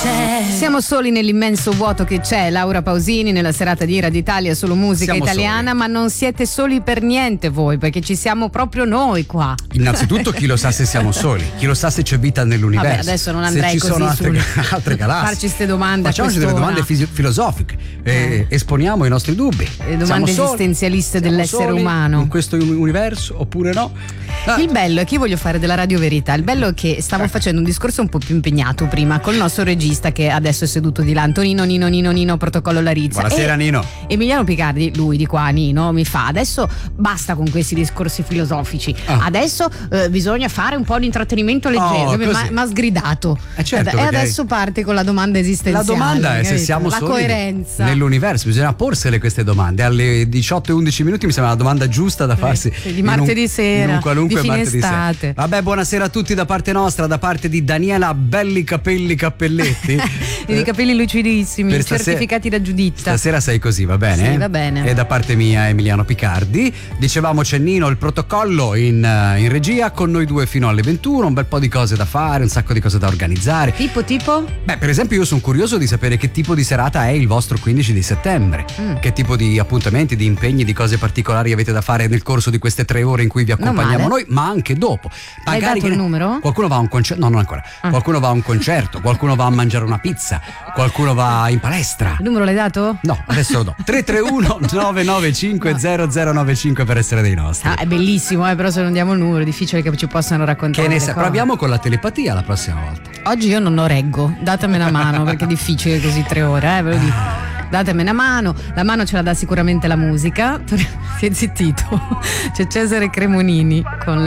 Siamo soli nell'immenso vuoto che c'è. Laura Pausini nella serata di Radio Italia, solo musica Siamo italiana, soli. ma non siete soli per niente voi, perché ci siamo proprio noi qua. Innanzitutto chi lo sa se siamo soli, chi lo sa se c'è vita nell'universo. Vabbè, adesso non andrei se ci così sono farci altre galassie. queste domande. Facciamoci delle domande filosofiche, esponiamo i nostri dubbi. Le domande Siamo soli? esistenzialiste Siamo dell'essere soli umano. in questo universo oppure no? Il bello è che io voglio fare della Radio Verità. Il bello è che stavo facendo un discorso un po' più impegnato prima col nostro regista che adesso è seduto di là, Antonino Nino Protocollo Larizza. Buonasera Nino. Emiliano Picardi, lui di qua, Nino, mi fa: adesso basta con questi discorsi filosofici, adesso bisogna fare un po' di intrattenimento leggero. Mi ha sgridato. Certo, e adesso parte con la domanda esistenziale. La domanda è se siamo la soli coerenza nell'universo. Bisogna porsele queste domande. Alle 18:11 mi sembra la domanda giusta da farsi di martedì sera, in un qualunque di fine martedì sera. estate. Vabbè, buonasera a tutti da parte nostra, da parte di Daniela Belli Capelli Cappelletti. E di capelli lucidissimi, Per certificati da Giuditta. Stasera sei così, va bene? Sì, va bene. E da parte mia Emiliano Picardi. Dicevamo c'è Nino il protocollo in regia con noi due fino alle 21, un bel po' di cose da fare, un sacco di cose da organizzare. Tipo? Beh, per esempio io sono curioso di sapere che tipo di serata è il vostro 15 di settembre, che tipo di appuntamenti, di impegni, di cose particolari avete da fare nel corso di queste 3 ore in cui vi accompagniamo noi, ma anche dopo. Hai dato il numero? Qualcuno va a un concerto, no, non ancora. Qualcuno va a un concerto, qualcuno va a mangiare una pizza, qualcuno va in palestra. Il numero l'hai dato? No, adesso lo do. 331 995 0095 per essere dei nostri. È bellissimo, però se non diamo il numero è difficile che ci possano raccontare. Che ne le sai? cose. Proviamo con la telepatia la prossima volta. Oggi io non lo reggo, datemi una mano perché è difficile così 3 ore, ve lo dico. Datemi una mano, la mano ce la dà sicuramente la musica. Si è zittito. C'è Cesare Cremonini con